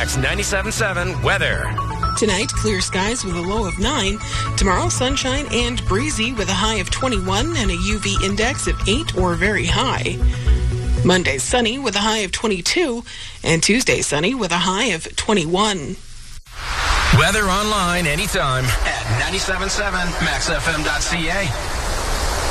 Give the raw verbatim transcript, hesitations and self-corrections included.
Next, ninety-seven point seven weather. Tonight, clear skies with a low of nine. Tomorrow, sunshine and breezy with a high of twenty-one and a U V index of eight or very high. Monday, sunny with a high of twenty-two, and Tuesday, sunny with a high of twenty-one. Weather online anytime at ninety-seven point seven max f m dot c a.